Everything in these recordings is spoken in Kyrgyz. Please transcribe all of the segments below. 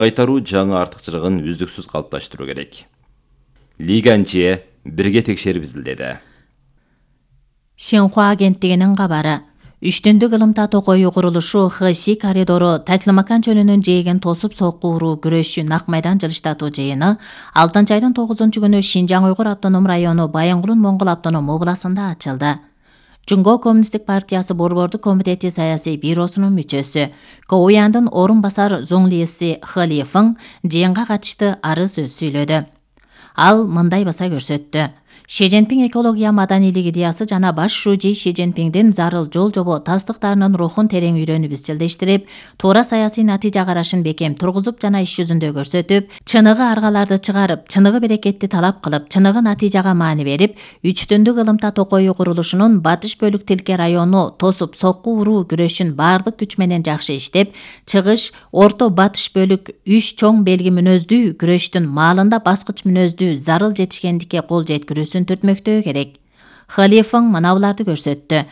кайтаруу жаңы артыкчылыгын үздүксүз калыпташтыруу керек. Лиганчие бирге текшерип изилдеди. Шинхуа агенттигинин кабары. Үчтүндүк ылымта токою курулушу Хэси коридору Таклымакан чөлүнүн жээген тосуп сокку уруу күрөшчү нак майдан жылыштатуу жыйыны 6-айдын 9-күнү Шинжаң Уйгур автоном району Байынгулун Моңгол автоном областында ачылды. Жунго Коммунисттик партиясы Борбордук комитети саясий бюросунун мүчөсү, Коуяндын орун басар Зоңлиеси Хэ Фың жыйынга катышты арыз сөз сүйлөдү. Ал мындай баса көрсөттү. Ши Цзиньпин экология маданилик идеясы жана баш шүүжи Ши Цзиньпиндин зарыл жол жобо тастыктарынын рухун терең үйрөнүп изчилдештирип, туура саясий натыйжа карашын бекем тургузуп жана иш жүзүндө көрсөтүп, чыныгы аргаларды чыгарып, чыныгы берекетти талап кылып, чыныгы натыйжага маани берип, Үчтүндүк ылымта токою курулушунун батыш бөлүк Тилке району тосуп сокку уруу күрөшүн баардык күч менен жакшы иштеп, чыгыш орто батыш бөлүк 3 чоң белги мүнөздүү күрөштүн маалында баскыч мүнөздүү зарыл жетишкендикке кол жеткирүүсүн түртмөктөө керек. Хэ Фың мынабуларды көрсөттү.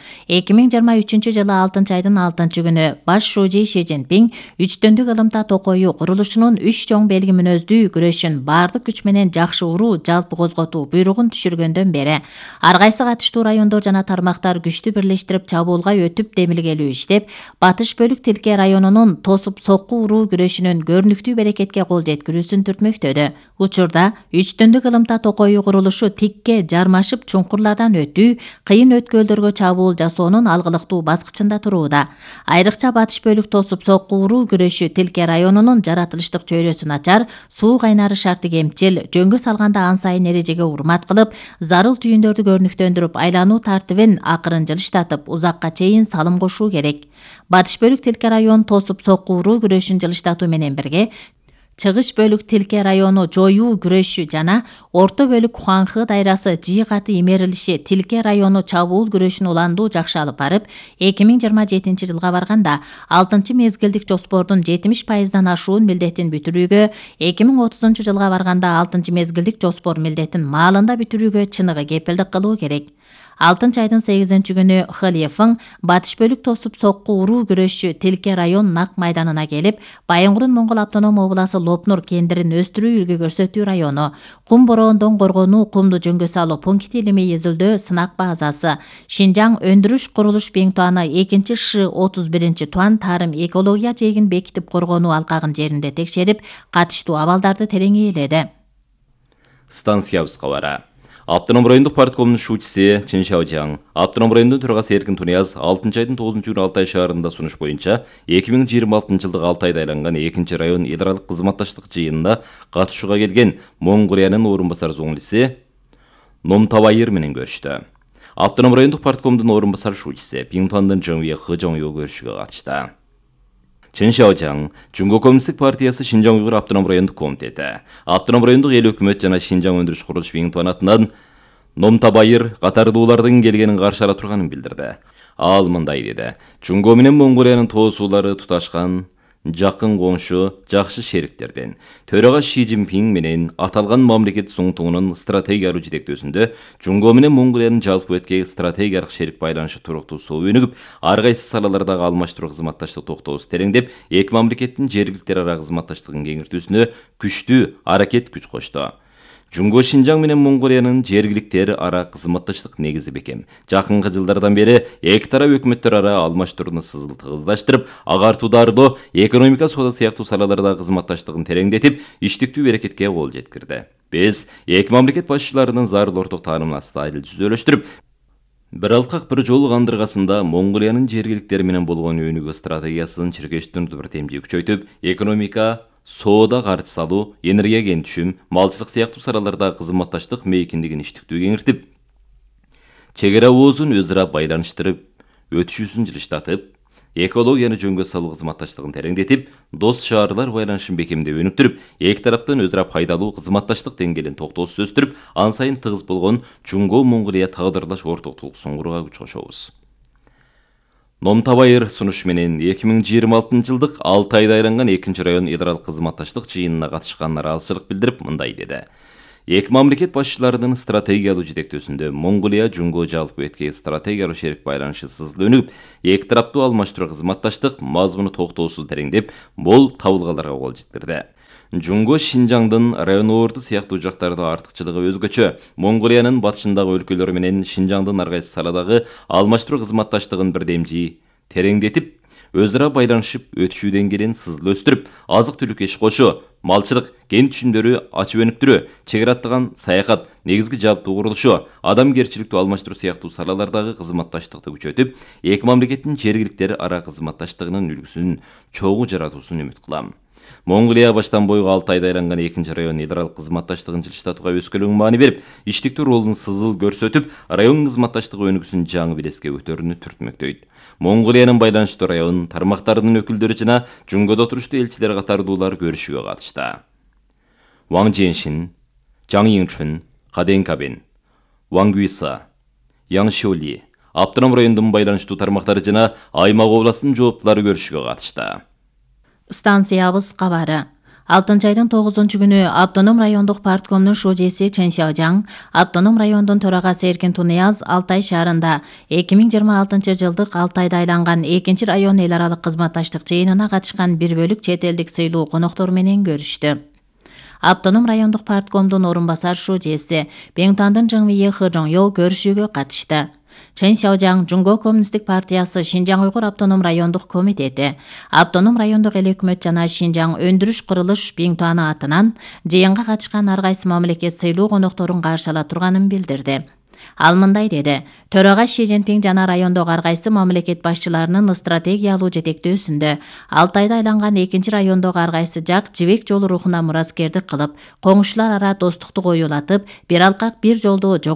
2023 жылы 6-айдын 6-күнү баш шүүжи Ши Цзиньпин Үчтүндүк ылымта токою курулушунун 3 чоң белги мүнөздүү күрөшүн баардык күч менен жакшы уруу жалпы козготуу буйругун түшүргөндөн бери ар кайсы катыштуу райондор жана тармактар күчтү бирлештирип чабуулга өтүп демилгелүү иштеп, батыш бөлүк Тилке районунун тосуп сокку уруу күрөшүнүн көрүнүктүү берекетке кол жеткирүүсүн түртмөктөдү. Учурда Үчтүндүк ылымта токою курулушу тикке жармашып чуңкурлардан кыйын өткөлдөргө чабуул жасоонун алгылыктуу баскычында турууда. Айрыкча батыш бөлүк тосуп сокку уруу күрөшү Тилке районунун жаратылыштык чөйрөсү начар, суу кайнары шарты кемчил, жөнгө салганда ан сайын эрежеге урмат кылып, зарыл түйүндөрдү көрүнүктөндүрүп, айлануу тартибин акырын жылыштатып, узакка чейин салым кошуу керек. Батыш бөлүк Тилке район тосуп сокку уруу күрөшүн жылыштатуу менен бирге, чыгыш бөлүк Тилке району жоюу күрөшү жана орто бөлүк Хуанхы дайрасы жии каты имерилиши Тилке району чабуул күрөшүн уландуу жакшы алып барып, 2027 жылга барганда 6-мезгилдик жоспордун 70%дан ашуун милдетин бүтүрүүгө, 2030 жылга барганда 6-мезгилдик жоспор милдетин маалында бүтүрүүгө чыныгы кепилдик кылуу керек. 6-айдын 8-күнү Хэ Фың батыш бөлүк тосуп сокку уруу күрөшчү Тилке район нак майданына келип, Байынгулун Моңгол автоном обласы Лопнур кендирин өстүрүү үлгү көрсөтүү району, кум бороондон коргонуу, кумду жөнгө салуу пункти илимий изилдөө сынак базасы, Шинжаң өндүрүш курулуш Беңтуаны 2-Ш-31 туан тарым экология жээгин бекитип коргонуу алкагын жеринде текшерип, катыштуу абалдарды терең ээледи. Станциябыз кабары. Автоном райондук парткомдун шүүчүсү Чын Шаожаң, автоном райондун төрагасы Эркин Тунияз 6-айдын 9-күнү Алтай шаарында сунуш боюнча 2026 жылдык 6 айда айланган 2 район эл аралык кызматташтык жыйынына катышууга келген Моңгуриянын орун басар Зоңлиси Номтабайыр менен көрүштү. Автоном райондук парткомдун орун басар шүүчүсү Биңтуандын Жыңве Хыжоңё көрүшүүгө катышты. Чын Шаожаң, Жунго Коммунисттик партиясы Шинжаң Уйгур автоном райондук комитети, автоном райондук эл өкмөт жана Шинжаң өндүрүш курулуш Биңтуан атынан Номтабайыр катардуулардын келгенин каршы ала турганын билдирди. Ал мындай деди: Жунго менен Моңгуриянын тоосуулары туташкан, жакын коңшу, жакшы шериктерден. Төрага Ши Цзиньпин менен аталган мамлекет суңтуңунун стратегиялуу жетектөөсүндө Жунго менен Моңгуриянын жалпы өткө стратегиялык шерик байланышы туруктуусу өнүгүп, ар кайсы салалардагы алмаштыруу кызматташтык токтоосу тереңдеп, эки мамлекеттин жергиликтер ара кызматташтыгын кеңиртүүсүнө күчтүү аракет күч кошту. Жунго Шинжаң менен Моңгуриянын жергиликтер ара кызматташтык негизи бекем. Жакынкы жылдардан бери эки тарап өкмөттөр ара алмаштырууну тыгыздаштырып, агартуударды, экономика, соода сыяктуу салаларда кызматташтыгын тереңдетип, иштиктүү берекетке кол жеткирди. Биз эки мамлекет башчыларынын зарыл орток таанымын стайыл түзөлөштүрүп, бир алкак бир жол кандыргасында Моңгуриянын жергиликтер менен болгон өнүгүү стратегиясын чиркештирүүнү биртемдүү күчөйтүп, экономика, соода каржы салуу, энергия кентүшүм, малчылык сыяктуу салаларда кызматташтык мейкиндигин иштиктүү кеңиртип, чек ара оозун өз ара байланыштырып, өтүшүүсүн жылыштатып, экологияны жөнгө салуу кызматташтыгын тереңдетип, дос шаарлар байланышын бекемдеп өнүктүрүп, эки тараптын өз ара пайдалуу кызматташтык деңгээлин токтоосуз өстүрүп, ан сайын тыгыз болгон Жунго Моңгурия тагдырлаш ортоктук соңгурууга күч кошобуз. Номтабайыр сунуш менен 2026 жылдык 6 айда айланган 2 район эл аралык кызматташтык жыйынына катышканына ыраазычылык билдирип, мындай деди: Эки мамлекет башчыларынын стратегиялуу жетектөөсүндө Моңгулия Жунго жалпы өткө стратегиялуу шерик байланышы сызыл өнүгүп, эки тараптуу алмаштыруу кызматташтык мазмуну токтоосуз тереңдеп, бул табылгаларга кол жеткирди. Жунго Шинжаңдын район орду сыяктуу жактарда артыкчылыгы өзгөчө. Монголиянын батышындагы өлкөлөр менен Шинжаңдын ар кайсы саладагы алмаштыруу кызматташтыгын бирдемжи тереңдетип, өзара байланышып өтүшүүдөн кийин сызыл өстүрүп, азык-түлүк иш кошуу, малчылык, кен түчүмдөрү ачып өнүктүрүү, чек ара аттаган саякат, негизги жабдуу курулушу, адамгерчиликтүү алмаштыруу сыяктуу салалардагы кызматташтыкты күчөтүп, эки мамлекеттин жергиликтери ара кызматташтыгынын үлгүсүн чогуу жаратуусун үмүт кылам. Монголия баштан бойго 6 айда айланган 2 район эл аралык кызматташтыгын жылыштатууга өскөлөң маани берип, иштиктүү ролун сызыл көрсөтүп, район кызматташтыгы өнүгүүсүн жаңы белеске көтөрүүнү түртмөктөйт. Монголиянын байланыштуу район тармактарынын өкүлдөрү жана Жунгодо туруштуу элчилер катардуулар көрүшүүгө катышты. Ваң Женшин, Жаң Йиңчүн, Каден Кабен, Ваң Гуйса, Яң Шиоли, Автоном райондун байланыштуу тармактары жана аймак областынын жооптулары көрүшүүгө катышты. Станциябыз кабары. 6 айдын 9-күнү Автоном райондук парткомдун шужеси Чен Сяожаң, Автоном райондун төрагасы Эркин Тунияз Алтай шаарында 2026 жылдык 6 айда айланган 2 район эл аралык кызматташтык жыйынына катышкан бир бөлүк чет элдик сыйлуу коноктор менен көрүштү. Автоном райондук парткомдун орун басар шужеси Беңтандын Жыңвие Хыжоңё көрүшүүгө катышты. Чен Сяожаң Жунго Коммунисттик партиясы Шинжаң Уйгур автоном райондук комитети, Автоном райондук эл өкмөт жана Шинжаң өндүрүш курулуш Биңтуаны атынан жыйынга катышкан ар кайсы мамлекет сыйлуу конокторун каршы ала турганын билдирди. Ал мындай деди: Төрага Ши Цзиньпин жана райондогу ар кайсы мамлекет башчыларынын стратегиялуу жетектөөсүндө 6 айда айланган 2 райондогу ар кайсы жак жибек жолу рухуна мураскердик кылып, коңшулар ара достукту коюлатып, бир алкак бир жолдо